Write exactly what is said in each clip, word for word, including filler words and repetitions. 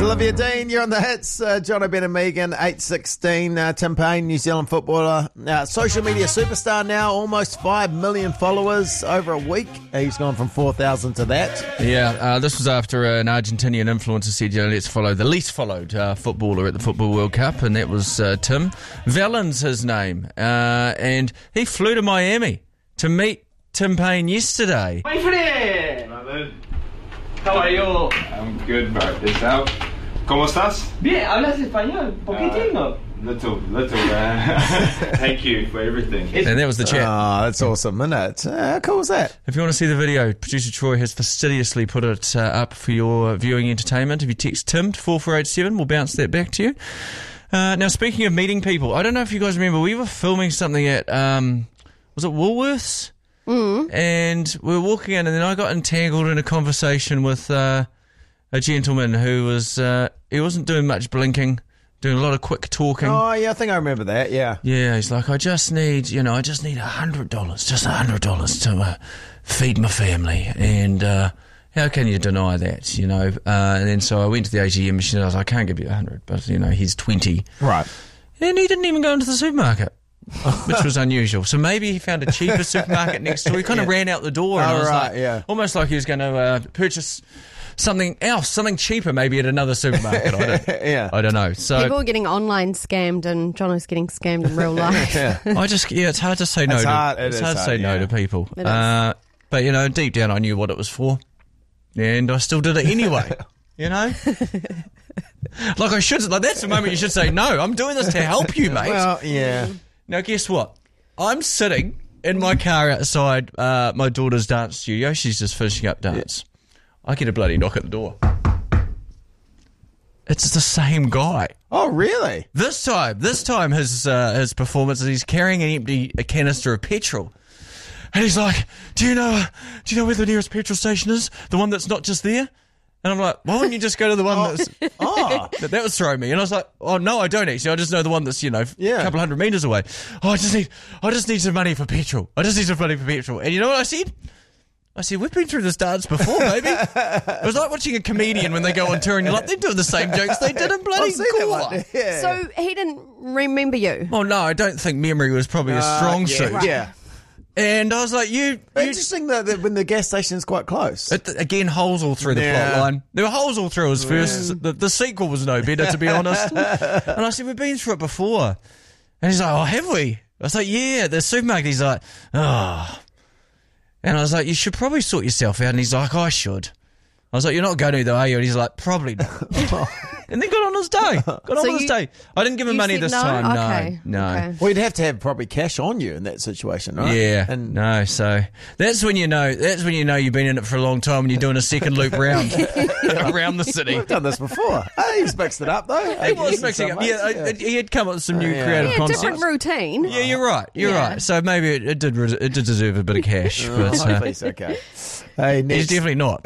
Olivia Dean, you're on the hits. Uh, John O'Ben and Megan, eight sixteen. Uh, Tim Payne, New Zealand footballer. Uh, social media superstar now, almost five million followers over a week. Uh, he's gone from four thousand to that. Yeah, uh, this was after an Argentinian influencer said, you know, let's follow the least followed uh, footballer at the Football World Cup, and that was uh, Tim. Valens, his name. Uh, and he flew to Miami to meet Tim Payne yesterday. My friend! Brother, How are you? I'm good, bro. Yourself? ¿Cómo estás? Bien, hablas español, poquitino. Little, little. Uh, thank you for everything. And that was the chat. Oh, that's awesome, isn't it? Uh, how cool is that? If you want to see the video, producer Troy has fastidiously put it uh, up for your viewing entertainment. If you text Tim to four four eight seven, we'll bounce that back to you. Uh, now, speaking of meeting people, I don't know if you guys remember, we were filming something at, um, was it Woolworths? Mm. And we were walking in, and then I got entangled in a conversation with uh, a gentleman who was, uh, he wasn't doing much blinking, doing a lot of quick talking. Oh, yeah, I think I remember that, yeah. Yeah, he's like, I just need, you know, I just need a hundred dollars, just a hundred dollars to uh, feed my family. And uh, how can you deny that, you know? Uh, and then so I went to the A T M machine, and I was like, I can't give you a hundred, but, you know, he's twenty. Right. And he didn't even go into the supermarket. Which was unusual. So maybe he found a cheaper supermarket next door. He kind of Yeah. ran out the door. And Oh, I was right, like, yeah. almost like he was going to uh, purchase something else, something cheaper, maybe at another supermarket. I don't, Yeah. I don't know. So People are getting online scammed, and Jono's getting scammed in real life. Yeah. I just, yeah, it's hard to say no. It's to, hard, it it's is hard to hard, say no yeah. to people. It is. Uh, but you know, deep down, I knew what it was for, and I still did it anyway. You know. Like I should, like that's the moment you should say no. I'm doing this to help you, mate. Well, yeah. Now, guess what? I'm sitting in my car outside uh, my daughter's dance studio. She's just finishing up dance. I get a bloody knock at the door. It's the same guy. Oh, really? This time, this time his uh, his performance is he's carrying an empty a canister of petrol. And he's like, do you know do you know where the nearest petrol station is? The one that's not just there? And I'm like, why wouldn't you just go to the one Oh. that's... Oh. That, that was throwing me. And I was like, oh, no, I don't actually. I just know the one that's, you know, Yeah. a couple hundred metres away. Oh, I just need I just need some money for petrol. I just need some money for petrol. And you know what I said? I said, we've been through this dance before, baby. It was like watching a comedian when they go on tour and you're like, they're doing the same jokes they did in bloody I've seen that Goa. one. Yeah. So he didn't remember you. Well, no, I don't think memory was probably a Uh, strong yeah, suit. Yeah. And I was like, you... you Interesting that, that when the gas station's quite close. It, again, holes all through the Yeah. plot line. There were holes all through his first. The, the sequel was no better, to be honest. And I said, we've been through it before. And he's like, oh, have we? I was like, yeah, the supermarket. He's like, oh. And I was like, you should probably sort yourself out. And he's like, I should. I was like, you're not going to though, are you? And he's like, probably not. And then got on his day. Got on So his you- day. I didn't give him you money said this no? time. Okay. No, no. Okay. Well, you'd have to have probably cash on you in that situation, right? Yeah, And no. So that's when you know. That's when you know you've been in it for a long time and you're doing a second loop round around the city. we've done this before. Hey, he's mixed it up, though. He was mixing up. Yeah, I- he had come up with some new Yeah. creative Yeah, concepts. different routine. Yeah, you're right. You're Yeah. right. So maybe it, it did. res- It did deserve a bit of cash, but uh, Hopefully he's okay. Hey, he's next. definitely not.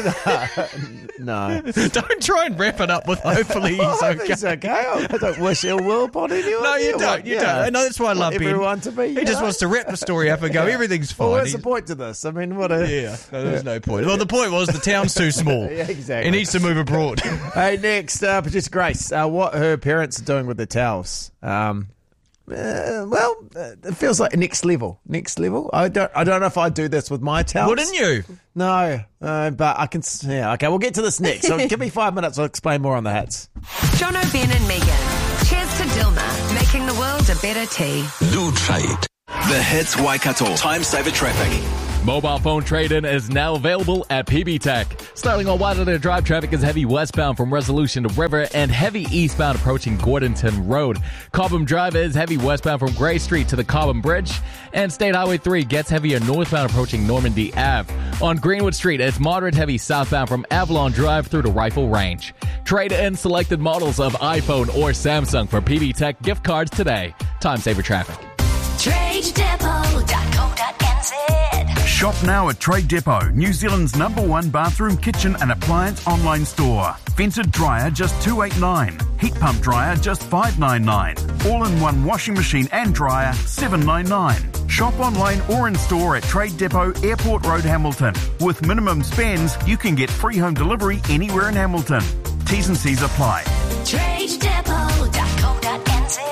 No. Don't try and wrap it up with hopefully he's I think okay. he's okay. I I don't wish ill will upon anyone. No, you Yeah, don't. want- You yeah. don't. I know that's why I Want love Ben. everyone to be. He you just know? wants to wrap the story up and go, everything's fine. Well, what's the He's- point to this? I mean, what a. Yeah, no, there's no point. Well, the point was the town's too small. Yeah, exactly. He needs to move abroad. Hey, next, uh, producer Grace, uh, what her parents are doing with the towels. Um, uh, well, uh, it feels like next level. Next level. I don't. I don't know if I'd do this with my towels. Wouldn't you? No, uh, but I can. s- Yeah, okay. We'll get to this next. So give me five minutes. I'll explain more on the hats. John O'Ben and Megan. Cheers to Dilma, making the world a better tea. Blue Trade. The Hits Waikato. Time saver traffic. Mobile phone trade-in is now available at P B Tech. Starting on Wailea Drive, traffic is heavy westbound from Resolution to River and heavy eastbound approaching Gordonton Road. Cobham Drive is heavy westbound from Gray Street to the Cobham Bridge. And State Highway three gets heavier northbound approaching Normandy Ave. On Greenwood Street, it's moderate heavy southbound from Avalon Drive through to Rifle Range. Trade in selected models of iPhone or Samsung for P B Tech gift cards today. Time saver traffic. trade depot dot co dot n z. Shop now at Trade Depot, New Zealand's number one bathroom, kitchen and appliance online store. Vented dryer just two hundred eighty-nine dollars. Heat pump dryer just five hundred ninety-nine dollars. All-in-one washing machine and dryer seven hundred ninety-nine dollars. Shop online or in store at Trade Depot, Airport Road, Hamilton. With minimum spends, you can get free home delivery anywhere in Hamilton. T's and C's apply. trade depot dot co dot n z.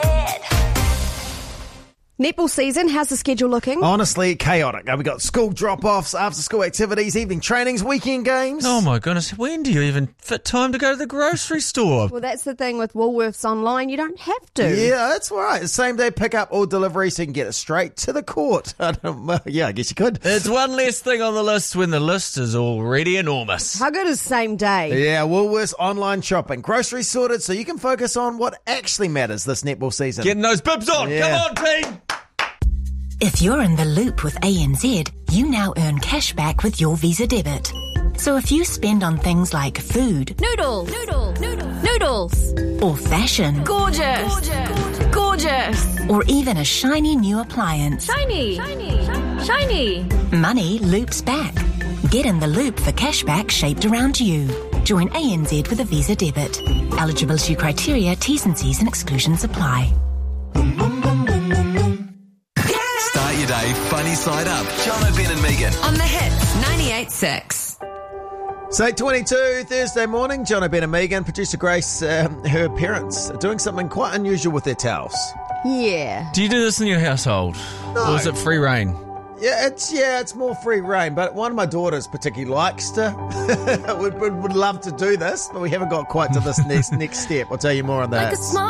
Netball season, how's the schedule looking? Honestly, chaotic. Uh, we got school drop-offs, after-school activities, evening trainings, weekend games. Oh my goodness, when do you even fit time to go to the grocery store? Well, that's the thing with Woolworths Online. You don't have to. Yeah, that's right. Same day pick-up or delivery, so you can get it straight to the court. I don't, well, yeah, I guess you could. It's one less thing on the list when the list is already enormous. How good is same day? Yeah, Woolworths Online shopping. Groceries sorted so you can focus on what actually matters this netball season. Getting those bibs on. Yeah. Come on, team. If you're in the loop with A N Z, you now earn cash back with your Visa debit. So if you spend on things like food, Noodles. Noodles. Noodles. Noodles. or fashion, Gorgeous. Gorgeous. Gorgeous. or even a shiny new appliance, Shiny. Shiny. Shiny. money loops back. Get in the loop for cashback shaped around you. Join A N Z with a Visa debit. Eligibility criteria, T's and C's and exclusions apply. Start your day funny side up. John O'Ben and Megan. On the hits ninety-eight point six. It's eight twenty-two, Thursday morning. John O'Ben and Megan, producer Grace, um, her parents are doing something quite unusual with their towels. Yeah. Do you do this in your household? No. Or is it free reign? Yeah, it's yeah, it's more free reign, but one of my daughters particularly likes to, would, would, would love to do this, but we haven't got quite to this next next step. I'll tell you more on that. Like a small